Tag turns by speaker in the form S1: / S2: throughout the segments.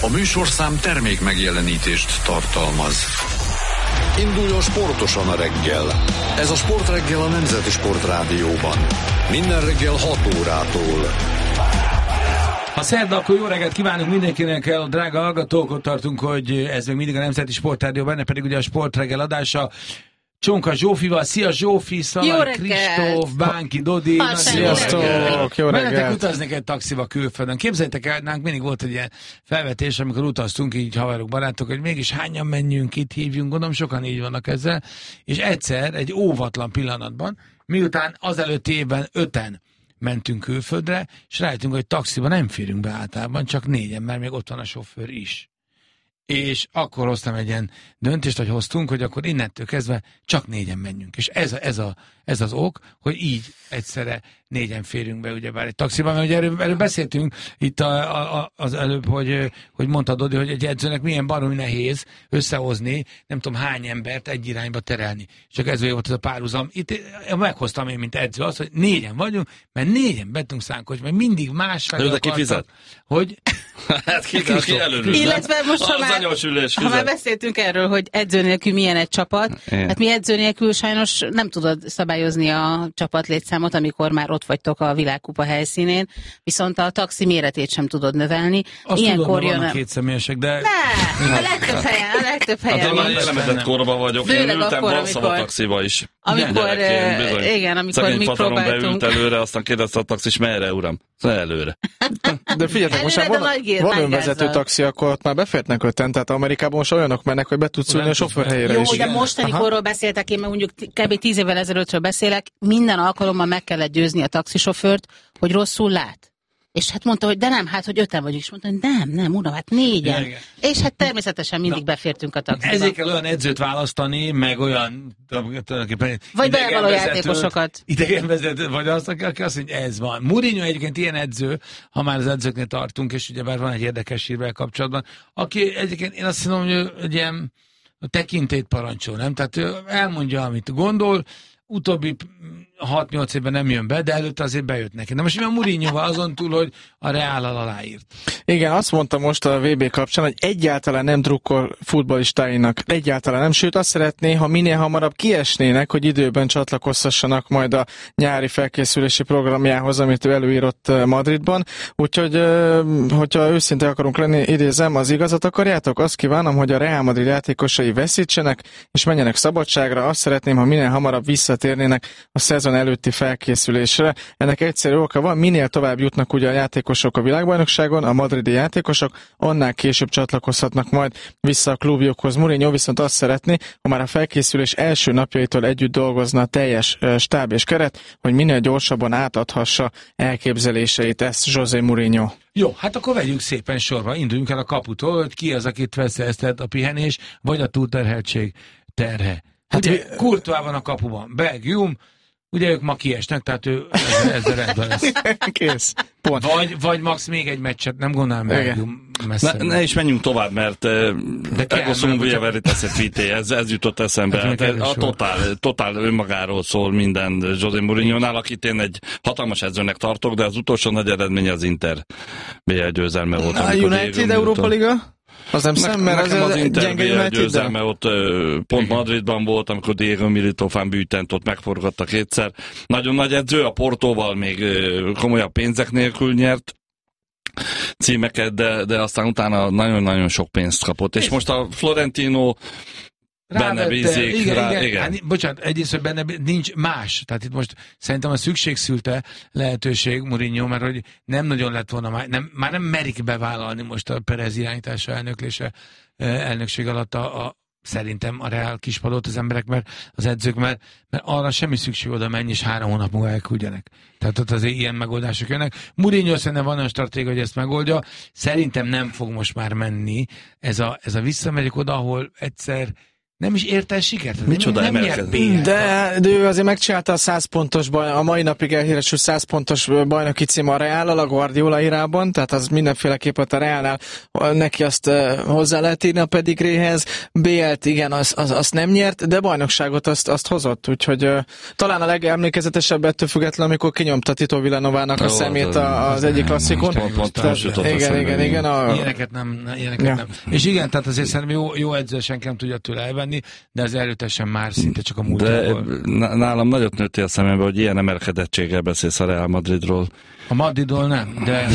S1: A műsorszám termék megjelenítést tartalmaz. Induljon sportosan a reggel. Ez a Sportreggel a Nemzeti Sportrádióban. Minden reggel 6 órától.
S2: Ha szerda, akkor jó reggelt kívánunk mindenkinek, a drága hallgatók, ott tartunk, hogy ez még mindig a Nemzeti Sportrádió, benne pedig ugye a Sportreggel adása. Csonka Zsófival, szia Zsófi, Szalai Kristóf, Bánki Dodi.
S3: Sziasztok, jó reggelt.
S2: Mennetek utazni egy taxiba külföldön. Képzeljétek el, nálunk mindig volt egy ilyen felvetés, amikor utaztunk, így haverok, barátok, hogy mégis hányan menjünk, itt hívjunk, gondolom sokan így vannak ezzel. És egyszer, egy óvatlan pillanatban, miután azelőtt évben 5-en mentünk külföldre, és rájöttünk, hogy taxiba nem férünk be általában, csak 4-en, mert még ott van a sofőr is. És akkor hoztam egy ilyen döntést, hogy hoztunk, hogy akkor innentől kezdve csak 4-en menjünk. És ez az ok, hogy így egyszerre 4-en férünk be, ugyebár egy taxiban, mert ugye erről beszéltünk itt az előbb, hogy mondta Dodi, hogy egy edzőnek milyen baromi nehéz összehozni, nem tudom hány embert egy irányba terelni. Csak ez volt ez a párhuzam. Itt meghoztam én, mint edző azt, hogy 4-en vagyunk, mert 4-en betünk szánkocs, mert mindig másfelé
S4: akartak,
S2: hogy...
S4: Hát ki előről.
S5: Illetve most, ha már beszéltünk erről, hogy edző nélkül milyen egy csapat, hát mi edző nélkül sajnos nem tudod szabályozni a csapat létszámot, amikor már ott vagytok a világkupa helyszínén, viszont a taxi méretét sem tudod növelni.
S2: Azt ilyenkor tudom, vannak kétszemélyesek, de...
S5: Ne, a legtöbb helyen.
S4: Hát már elemedett korban vagyok, én ültem Varszava taxiba is.
S5: Amikor mi próbáltunk.
S4: Beült előre, aztán kérdezte a taxis, merre, uram? Előre.
S3: De figyeljetek, most már van önvezető taxi, akkor ott már befértnek 5-en, tehát Amerikában most olyanok mennek, hogy be tudsz ülni a sofőr helyére is.
S5: Jó, de mostani korról beszéltek, én meg mondjuk kb. 10 évvel ezelőttről beszélek, minden alkalommal meg kellett győzni a taxisofőrt, hogy rosszul lát. És hát mondta, hogy de nem, hát hogy 5-en vagyunk, és mondta, hogy nem, uram, hát 4-en. Ja, és hát természetesen mindig befértünk a taxiba.
S2: Ezért kell olyan edzőt választani, meg olyan...
S5: Vagy belevaló játékosokat.
S2: Idegenvezető, vagy azt, aki azt mondja, ez van. Mourinho egyébként ilyen edző, ha már az edzőknél tartunk, és ugyebár van egy érdekes hírvel kapcsolatban, aki egyébként én azt mondom, hogy ilyen tekintélyt parancsol, nem? Tehát ő elmondja, amit gondol, utóbbi 6-8 évben nem jön be, de előtte azért bejött neki. De most mi a Mourinhoval azon túl, hogy a Reállal aláírt.
S3: Igen, azt mondta most a VB kapcsán, hogy egyáltalán nem drukkol futballistáinak. Egyáltalán nem, sőt azt szeretné, ha minél hamarabb kiesnének, hogy időben csatlakozhassanak majd a nyári felkészülési programjához, amit ő előírott Madridban. Úgyhogy, hogyha őszinte akarunk lenni, idézem, az igazat akarjátok? Azt kívánom, hogy a Real Madrid játékosai veszítsenek, és menjenek szabadságra. Azt szeretném, ha minél hamarabb visszatérnének a szezon előtti felkészülésre. Ennek egyszerű oka van, minél tovább jutnak ugye a játékosok a világbajnokságon, a madridi játékosok, annál később csatlakozhatnak majd vissza a klubjukhoz. Mourinho viszont azt szeretné, ha már a felkészülés első napjaitól együtt dolgozna a teljes stáb és keret, hogy minél gyorsabban átadhassa elképzeléseit. Ez José Mourinho.
S2: Jó, hát akkor vegyünk szépen sorba, induljunk el a kaputól, hogy ki az, akit veszélyeztet a pihenés, vagy a túlterheltség terhe. Hát ugye Courtois van a kapuban, Belgium, ugye ők ma kiesnek, tehát ő ezzel rendben lesz.
S3: Kész. Pont.
S2: Vagy max még egy meccset, nem gondolom Belgium messze.
S4: Ne is menjünk tovább, mert Egoszum Villaveritas Vité, ez jutott eszembe. Hát, a totál önmagáról szól minden José Mourinho-nál, akit én egy hatalmas edzőnek tartok, de az utolsó nagy eredménye az Inter BL győzelme volt.
S3: A United Európa Liga? Az nem szem, mert
S4: az Inter BL győzelme ott pont Madridban volt, amikor Diego Milito van Buytent ott megforgatta kétszer. Nagyon nagy edző, a Portóval még komolyabb pénzek nélkül nyert címeket, de aztán utána nagyon-nagyon sok pénzt kapott. És most a Florentino benne bízik.
S2: Igen. Hát, bocsánat, egyrészt, hogy benne nincs más. Tehát itt most szerintem a szükség szülte lehetőség Mourinho, mert hogy nem nagyon lett volna, már nem merik bevállalni most a Perez irányítása elnökség alatt szerintem a Real kispadot az emberek, mert az edzők, mert arra semmi szükség oda menj, és 3 hónap múlva elküldjenek. Tehát ott azért ilyen megoldások jönnek. Mourinho szerintem van olyan stratégia, hogy ezt megoldja. Szerintem nem fog most már menni. Ez a visszamegyek oda, ahol egyszer nem is érte el sikert.
S4: Micsoda
S2: nem nyert BL-t.
S3: De ő azért megcsinálta a 100 pontos a mai napig elhíresült 100 pontos bajnoki cím a Reállal, a Guardiola irában, tehát az mindenféleképpen a Reálnál neki azt hozzá lehet írni a pedigréhez. BL-t igen, azt nem nyert, de bajnokságot azt hozott, úgyhogy talán a legemlékezetesebb ettől függetlenül, amikor kinyomta Tito Villanovának a szemét az egyik klasszikon. Igen.
S2: Ilyeneket nem. És igen, tehát azért szerintem jó edző senki nem tudja tőle elvenni, de az erőtesen már szinte csak a múltból.
S4: De nálam nagyot nőtti a szemembe, hogy ilyen emelkedettséggel beszélsz a Real Madridról.
S2: A Madridról nem, de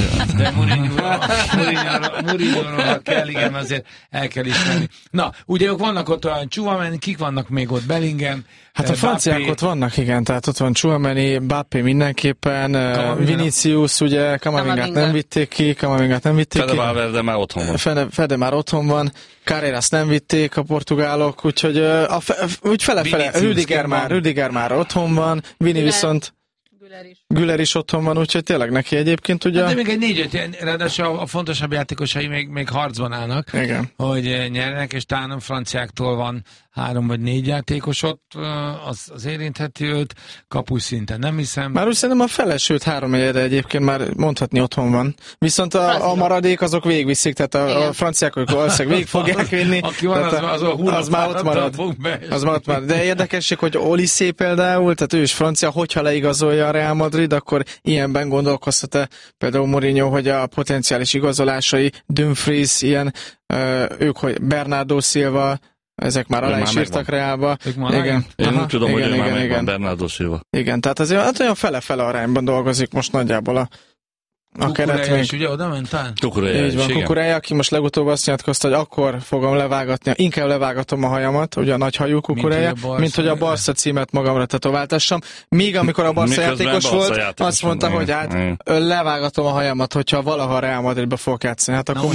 S2: Mourinho-ról kell, igen, azért el kell ismerni. Na, ugye vannak ott olyan Tchouaméni, kik vannak még ott? Bellingham,
S3: hát a franciák ott vannak, igen, tehát ott van Tchouaméni, Mbappé mindenképpen, Vinicius, ugye, Kamavingát nem vitték ki.
S4: Fede már otthon van.
S3: Fede már otthon van, Carreras nem vitték a portugálok, úgyhogy úgy fele-fele, Rüdiger már otthon van, Vini viszont Güler is otthon van, úgyhogy tényleg neki egyébként ugye...
S2: De még egy 4-5, ráadásul a fontosabb játékosai még harcban állnak,
S3: igen,
S2: hogy nyernek, és talán a franciáktól van 3 vagy 4 játékos ott, az érintheti őt, kapus szinten nem hiszem.
S3: Már úgy szerintem a fele, sőt 3 egyre egyébként már mondhatni otthon van. Viszont a maradék azok végigviszik, tehát a franciák valószínűleg végig fogják vinni.
S2: Aki van, az
S3: már ott marad. Az már ott marad. De érdekesség, hogy Olysée például, tehát ő is francia, hogyha leigazolja a Real Madrid, akkor ilyenben gondolkoztat-e például Mourinho, hogy a potenciális igazolásai, Dumfries, ilyen, ők, hogy Bernardo Silva, ezek már alá is írtak Reálba.
S4: Igen. Én úgy tudom, hogy ő már megvan, Bernardo Silva.
S3: Igen, tehát azért hát olyan fele-fele arányban dolgozik most nagyjából a keret még.
S2: Ugye oda ment el?
S3: Kukureja, aki most legutóbb azt nyilatkozta, hogy akkor fogom levágatni, inkább levágatom a hajamat, ugye a nagy hajú Kukureja, mint hogy a Barca címet magamra tetováltassam. Míg amikor a Barca játékos volt, azt mondta, hogy hát levágatom a hajamat, hogyha valaha Real Madridba fogok játszani. Hát akkor